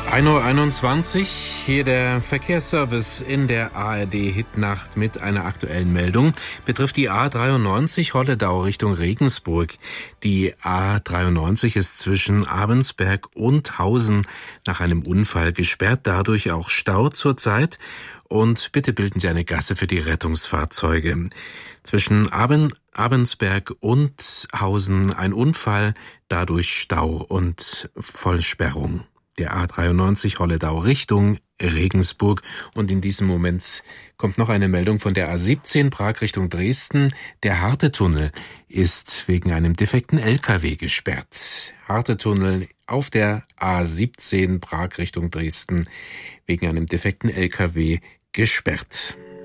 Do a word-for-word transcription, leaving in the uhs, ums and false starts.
ein Uhr einundzwanzig, hier der Verkehrsservice in der A R D-Hitnacht mit einer aktuellen Meldung. Betrifft die A dreiundneunzig Holledau Richtung Regensburg. Die A dreiundneunzig ist zwischen Abensberg und Hausen nach einem Unfall gesperrt, dadurch auch Stau zurzeit. Und bitte bilden Sie eine Gasse für die Rettungsfahrzeuge. Zwischen Aben, Abensberg und Hausen ein Unfall, dadurch Stau und Vollsperrung. Der A dreiundneunzig Holledau Richtung Regensburg. Und in diesem Moment kommt noch eine Meldung von der A siebzehn Prag Richtung Dresden. Der Hartetunnel ist wegen einem defekten L K W gesperrt. Hartetunnel auf der A siebzehn Prag Richtung Dresden wegen einem defekten L K W gesperrt.